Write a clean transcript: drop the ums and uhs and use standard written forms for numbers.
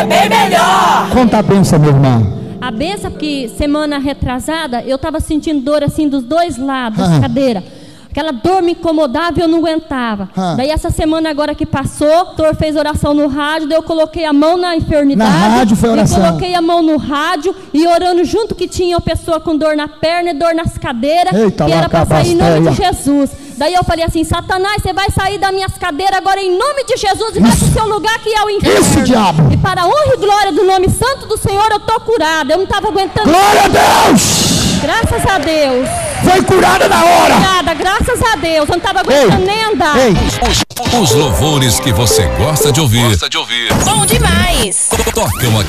bem melhor. Conta a bênção, meu irmão. A benção que semana retrasada eu estava sentindo dor assim dos dois lados da cadeira. Aquela dor me incomodava e eu não aguentava. Daí essa semana agora que passou, o doutor fez oração no rádio, daí eu coloquei a mão na enfermidade. Na rádio foi oração. E coloquei a mão no rádio e orando junto que tinha uma pessoa com dor na perna e dor nas cadeiras. Eita, que era para sair em nome basteia. de Jesus. Daí eu falei assim, Satanás, você vai sair das minhas cadeiras agora em nome de Jesus e vai pro seu lugar que é o inferno. Isso, diabo. E para a honra e glória do nome santo do Senhor, eu tô curada. Eu não estava aguentando. Glória a Deus! Graças a Deus. Foi curada na hora. Curada, graças a Deus. Eu não estava aguentando nem andar. Ei. Os louvores que você gosta de ouvir. Bom demais. Tocam aqui